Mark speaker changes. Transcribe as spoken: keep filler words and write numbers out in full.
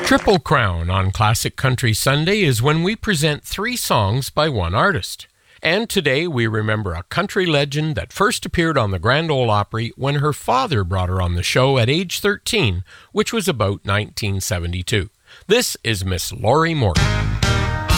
Speaker 1: Triple Crown on Classic Country Sunday is when we present three songs by one artist. And today we remember a country legend that first appeared on the Grand Ole Opry when her father brought her on the show at age thirteen, which was about nineteen seventy-two. This is Miss Laurie Morton.